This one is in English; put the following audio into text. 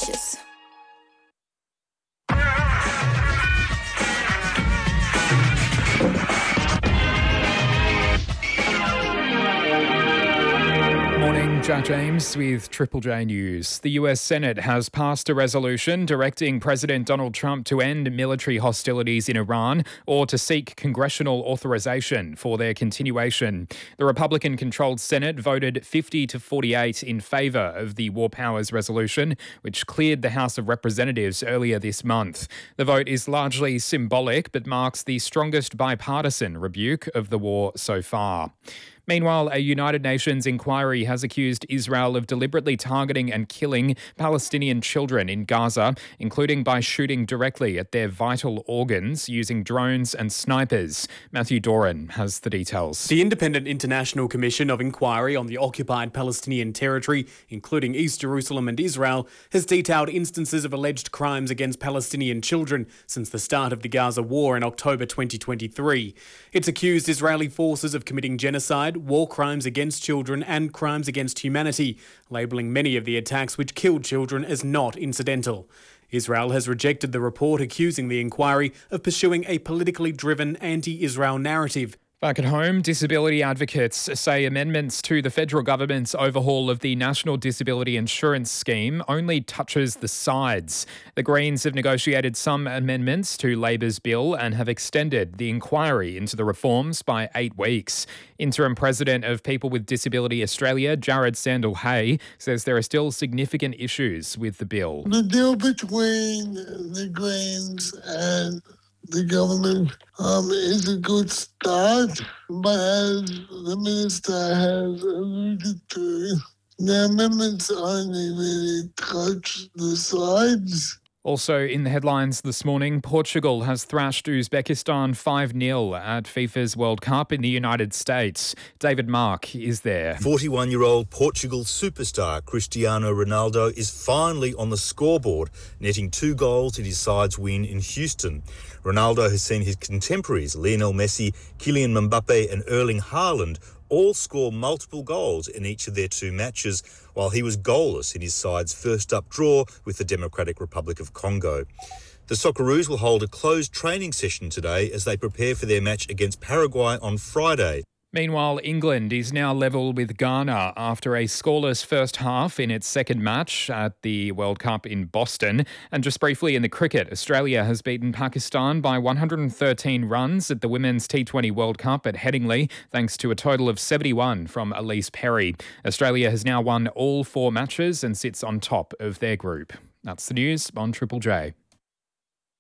bitches. Morning, Jack James with Triple J News. The US Senate has passed a resolution directing President Donald Trump to end military hostilities in Iran or to seek congressional authorization for their continuation. The Republican-controlled Senate voted 50 to 48 in favor of the War Powers resolution, which cleared the House of Representatives earlier this month. The vote is largely symbolic, but marks the strongest bipartisan rebuke of the war so far. Meanwhile, a United Nations inquiry has accused Israel of deliberately targeting and killing Palestinian children in Gaza, including by shooting directly at their vital organs using drones and snipers. Matthew Doran has the details. The Independent International Commission of Inquiry on the Occupied Palestinian Territory, including East Jerusalem and Israel, has detailed instances of alleged crimes against Palestinian children since the start of the Gaza war in October 2023. It's accused Israeli forces of committing genocide, war crimes against children and crimes against humanity, labelling many of the attacks which killed children as not incidental. Israel has rejected the report accusing the inquiry of pursuing a politically driven anti-Israel narrative. Back at home, disability advocates say amendments to the federal government's overhaul of the National Disability Insurance Scheme only touches the sides. The Greens have negotiated some amendments to Labor's bill and have extended the inquiry into the reforms by 8 weeks. Interim President of People with Disability Australia, Jared Sandel-Hay, says there are still significant issues with the bill. The deal between the Greens and the government is a good start, but as the minister has alluded to, the amendments only really touch the sides. Also in the headlines this morning, Portugal has thrashed Uzbekistan 5-0 at FIFA's World Cup in the United States. David Mark is there. 41-year-old Portugal superstar Cristiano Ronaldo is finally on the scoreboard, netting 2 goals in his side's win in Houston. Ronaldo has seen his contemporaries Lionel Messi, Kylian Mbappe and Erling Haaland all score multiple goals in each of their 2 matches, while he was goalless in his side's first-up draw with the Democratic Republic of Congo. The Socceroos will hold a closed training session today as they prepare for their match against Paraguay on Friday. Meanwhile, England is now level with Ghana after a scoreless first half in its second match at the World Cup in Boston. And just briefly in the cricket, Australia has beaten Pakistan by 113 runs at the Women's T20 World Cup at Headingley, thanks to a total of 71 from Elise Perry. Australia has now won all 4 matches and sits on top of their group. That's the news on Triple J.